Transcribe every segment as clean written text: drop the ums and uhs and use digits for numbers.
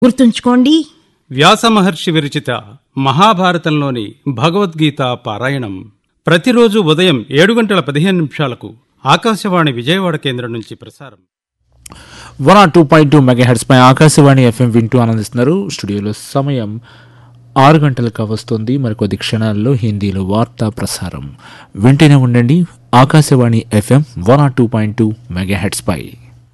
గుర్తుంచుకోండి, వ్యాస మహర్షి విరచిత మహాభారతంలోని భగవద్గీత పారాయణం ప్రతిరోజు ఉదయం 7:15 ఆకాశవాణి విజయవాడ కేంద్రం నుంచి ప్రసారం. 102.2 మెగాహెర్ట్జ్ పై ఆకాశవాణి FM వింటూ ఆనందిస్తున్నారు. స్టూడియోలో సమయం 6 గంటలకు వస్తుంది. మరికొద్ది క్షణాల్లో హిందీలో వార్తా ప్రసారం. వింటూనే ఉండండి ఆకాశవాణి FM 102.2 మెగాహెర్ట్జ్ పై.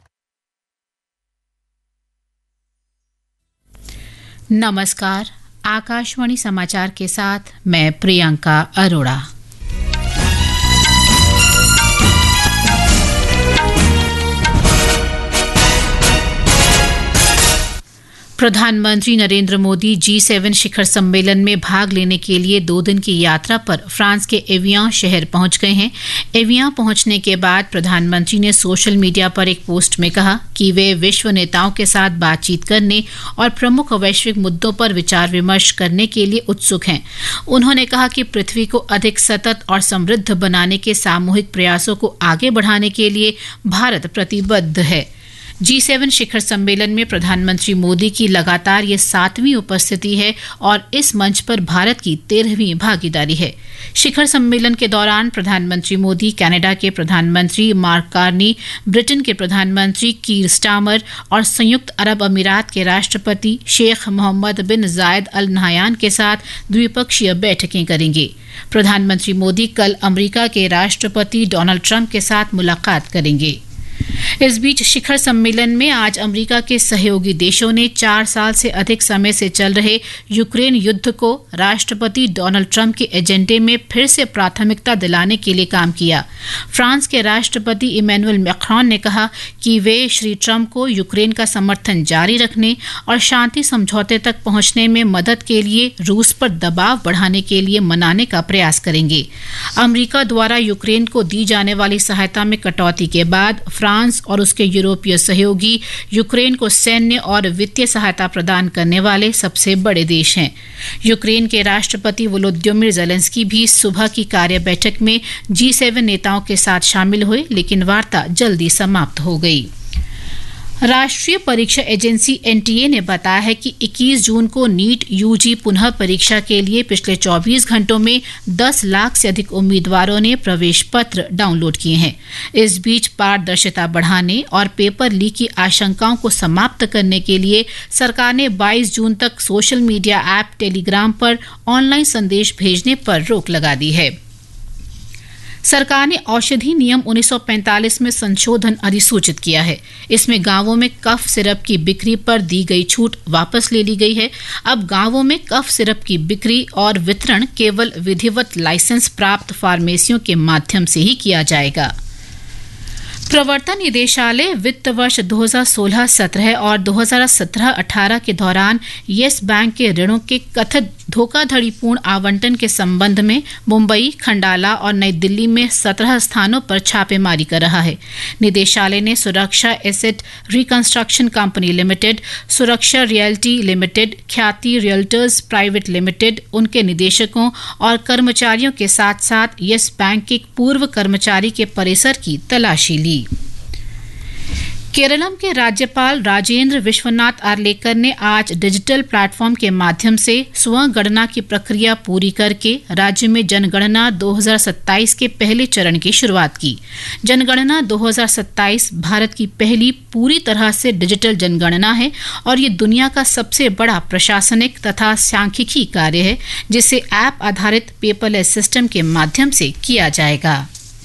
नमस्कार, आकाशवाणी समाचार के साथ मैं प्रियंका अरोड़ा। प्रधानमंत्री नरेंद्र मोदी G7 शिखर सम्मेलन में भाग लेने के लिए 2 दिन की यात्रा पर फ्रांस के एवियान शहर पहुंच गए हैं। एवियान पहुंचने के बाद प्रधानमंत्री ने सोशल मीडिया पर एक पोस्ट में कहा कि वे विश्व नेताओं के साथ बातचीत करने और प्रमुख वैश्विक मुद्दों पर विचार विमर्श करने के लिए उत्सुक हैं। उन्होंने कहा कि पृथ्वी को अधिक सतत और समृद्ध बनाने के सामूहिक प्रयासों को आगे बढ़ाने के लिए भारत प्रतिबद्ध है। G7 शिखर सम्मेलन में प्रधानमंत्री मोदी की लगातार ये 7वीं उपस्थिति है और इस मंच पर भारत की 13वीं भागीदारी है। शिखर सम्मेलन के दौरान प्रधानमंत्री मोदी कनाडा के प्रधानमंत्री मार्क कार्नी, ब्रिटेन के प्रधानमंत्री कीर स्टामर और संयुक्त अरब अमीरात के राष्ट्रपति शेख मोहम्मद बिन जायद अल नहयान के साथ द्विपक्षीय बैठकें करेंगे। प्रधानमंत्री मोदी कल अमेरिका के राष्ट्रपति डोनाल्ड ट्रंप के साथ मुलाकात करेंगे। इस बीच शिखर सम्मेलन में आज अमेरिका के सहयोगी देशों ने 4 साल से अधिक समय से चल रहे यूक्रेन युद्ध को राष्ट्रपति डोनाल्ड ट्रंप के एजेंडे में फिर से प्राथमिकता दिलाने के लिए काम किया। फ्रांस के राष्ट्रपति इमैनुअल मैक्रोन ने कहा कि वे श्री ट्रंप को यूक्रेन का समर्थन जारी रखने और शांति समझौते तक पहुंचने में मदद के लिए रूस पर दबाव बढ़ाने के लिए मनाने का प्रयास करेंगे। अमेरिका द्वारा यूक्रेन को दी जाने वाली सहायता में कटौती के बाद फ्रांस और उसके यूरोपीय सहयोगी यूक्रेन को सैन्य और वित्तीय सहायता प्रदान करने वाले सबसे बड़े देश हैं। यूक्रेन के राष्ट्रपति वोलोदिमीर ज़ेलेंस्की भी सुबह की कार्य बैठक में G7 नेताओं के साथ शामिल हुए, लेकिन वार्ता जल्दी समाप्त हो गई। राष्ट्रीय परीक्षा एजेंसी NTA ने बताया है कि 21 जून को नीट UG पुनः परीक्षा के लिए पिछले 24 घंटों में 10 लाख से अधिक उम्मीदवारों ने प्रवेश पत्र डाउनलोड किए हैं। इस बीच पारदर्शिता बढ़ाने और पेपर लीक की आशंकाओं को समाप्त करने के लिए सरकार ने 22 जून तक सोशल मीडिया ऐप टेलीग्राम पर ऑनलाइन संदेश भेजने पर रोक लगा दी है। सरकार ने औषधि नियम 1945 में संशोधन अधिसूचित किया है। इसमें गांवों में कफ सिरप की बिक्री पर दी गई छूट वापस ले ली गई है। अब गांवों में कफ सिरप की बिक्री और वितरण केवल विधिवत लाइसेंस प्राप्त फार्मेसियों के माध्यम से ही किया जाएगा। प्रवर्तन निदेशालय वित्त वर्ष 2016-17 और 2017-18 के दौरान येस बैंक के ऋणों के कथित धोखाधड़ीपूर्ण आवंटन के संबंध में मुंबई, खंडाला और नई दिल्ली में 17 स्थानों पर छापेमारी कर रहा है। निदेशालय ने सुरक्षा एसेट रिकंस्ट्रक्शन कंपनी लिमिटेड, सुरक्षा रियल्टी लिमिटेड, ख्याति रियल्टर्स प्राइवेट लिमिटेड, उनके निदेशकों और कर्मचारियों के साथ साथ येस बैंक के पूर्व कर्मचारी के परिसर की तलाशी ली। केरलम के राज्यपाल राजेंद्र विश्वनाथ आर्लेकर ने आज डिजिटल प्लेटफॉर्म के माध्यम से स्वगणना की प्रक्रिया पूरी करके राज्य में जनगणना 2027 के पहले चरण की शुरुआत की। जनगणना 2027 भारत की पहली पूरी तरह से डिजिटल जनगणना है और ये दुनिया का सबसे बड़ा प्रशासनिक तथा सांख्यिकी कार्य है, जिसे ऐप आधारित पेपरलेस सिस्टम के माध्यम से किया जाएगा।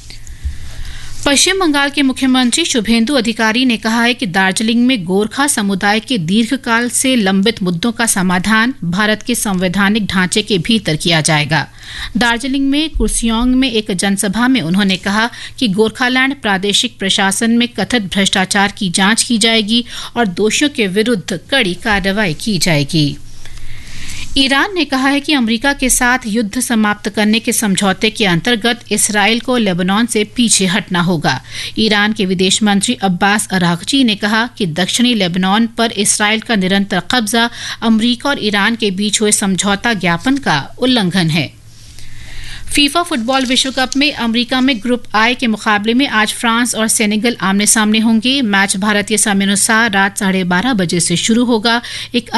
पश्चिम बंगाल के मुख्यमंत्री शुभेंदु अधिकारी ने कहा है कि दार्जिलिंग में गोरखा समुदाय के दीर्घकाल से लंबित मुद्दों का समाधान भारत के संवैधानिक ढांचे के भीतर किया जाएगा। दार्जिलिंग में कुर्सियोंग में एक जनसभा में उन्होंने कहा कि गोरखालैंड प्रादेशिक प्रशासन में कथित भ्रष्टाचार की जांच की जाएगी और दोषियों के विरुद्ध कड़ी कार्रवाई की जाएगी। ईरान ने कहा है कि अमेरिका के साथ युद्ध समाप्त करने के समझौते के अंतर्गत इसराइल को लेबनान से पीछे हटना होगा। ईरान के विदेश मंत्री अब्बास अरागची ने कहा कि दक्षिणी लेबनान पर इसराइल का निरंतर कब्जा अमेरिका और ईरान के बीच हुए समझौता ज्ञापन का उल्लंघन है। फीफा फुटबॉल विश्व कप में अमेरिका में ग्रुप आई के मुकाबले में आज फ्रांस और सेनेगल आमने सामने होंगे। मैच भारतीय समयानुसार रात 12:30 बजे से शुरू होगा। एक